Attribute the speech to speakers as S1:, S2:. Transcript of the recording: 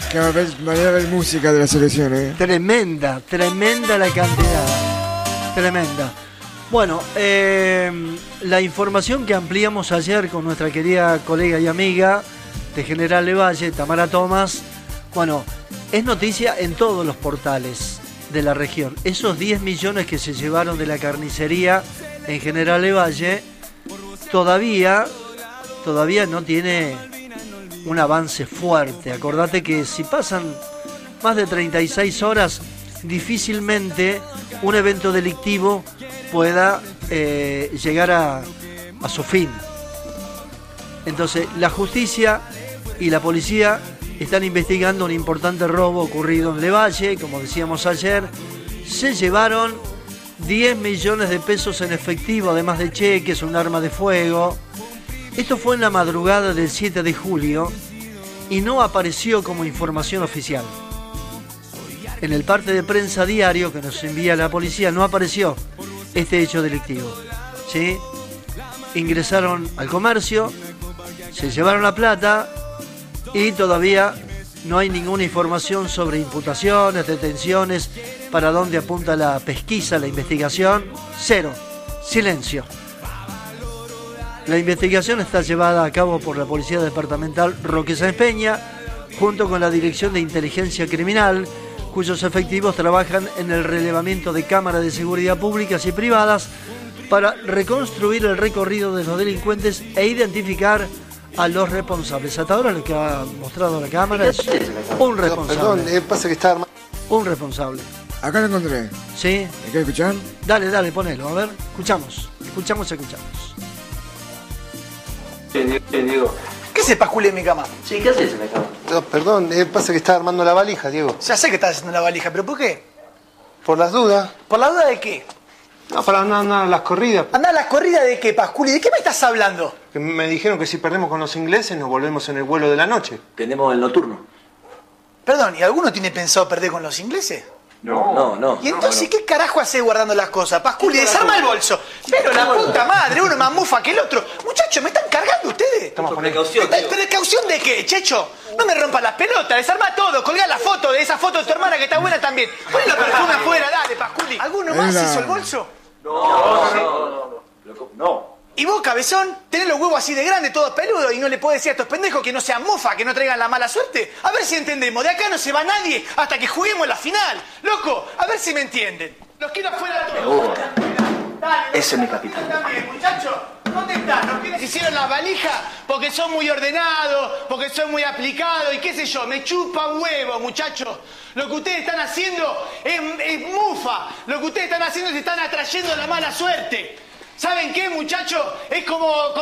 S1: Que va a haber música de la selección, ¿eh?
S2: Tremenda la cantidad. Tremenda. Bueno, la información que ampliamos ayer con nuestra querida colega y amiga de General Lavalle, Tamara Tomás, bueno, es noticia en todos los portales de la región. Esos 10 millones que se llevaron de la carnicería en General Lavalle todavía no tiene un avance fuerte. Acordate que si pasan más de 36 horas, difícilmente un evento delictivo pueda llegar a su fin. Entonces, la justicia y la policía están investigando un importante robo ocurrido en Lavalle, como decíamos ayer. Se llevaron 10 millones de pesos en efectivo, además de cheques, un arma de fuego. Esto fue en la madrugada del 7 de julio y no apareció como información oficial. En el parte de prensa diario que nos envía la policía no apareció este hecho delictivo, ¿sí? Ingresaron al comercio, se llevaron la plata y todavía no hay ninguna información sobre imputaciones, detenciones, para dónde apunta la pesquisa, la investigación. Cero, silencio. La investigación está llevada a cabo por la Policía Departamental Roque Sáenz Peña, junto con la Dirección de Inteligencia Criminal, cuyos efectivos trabajan en el relevamiento de cámaras de seguridad públicas y privadas para reconstruir el recorrido de los delincuentes e identificar a los responsables. Hasta ahora lo que ha mostrado la cámara es un responsable.
S3: Perdón, pasa que está armado.
S2: Un responsable.
S1: Acá lo encontré.
S2: ¿Sí?
S1: ¿Me quieres escuchar?
S2: Dale, ponelo, a ver. Escuchamos.
S4: Diego.
S5: ¿Qué se pascule en mi cama?
S4: Sí, ¿qué haces en la cama?
S3: No, perdón, pasa que está armando la valija, Diego.
S5: Ya sé que estás haciendo la valija, pero ¿por qué?
S3: Por las dudas.
S5: ¿Por la duda de qué?
S3: No, para andar a las corridas.
S5: ¿Andar a las corridas de qué, Pasculi? ¿De qué me estás hablando?
S3: Que me dijeron que si perdemos con los ingleses nos volvemos en el vuelo de la noche.
S4: Tenemos el nocturno.
S5: Perdón, ¿y alguno tiene pensado perder con los ingleses?
S4: No.
S5: ¿Y entonces qué carajo hace guardando las cosas? Pasculi, desarma el bolso. Pero la puta madre, uno más mufa que el otro. Muchachos, ¿me están cargando ustedes?
S3: Estamos con
S4: precaución.
S5: ¿Precaución de qué, Checho? No me rompas las pelotas, desarma todo, colgá la foto de esa foto de tu hermana que está buena también. Poné la perfume afuera, dale, Pasculi. ¿Alguno más hizo el bolso?
S4: No.
S5: ¿Y vos, cabezón, tenés los huevos así de grandes, todos peludos, y no le podés decir a estos pendejos que no sean mofa, que no traigan la mala suerte? A ver si entendemos. De acá no se va nadie hasta que juguemos la final. Loco, a ver si me entienden. Los quiero afuera todos. Dale,
S4: ese es mi capitán.
S5: También, muchachos. ¿Dónde están? Los que les hicieron las valijas porque son muy ordenados, porque son muy aplicados y qué sé yo. Me chupa un huevo, muchachos. Lo que ustedes están haciendo es mufa. Lo que ustedes están haciendo es están atrayendo la mala suerte. ¿Saben qué, muchachos? Es como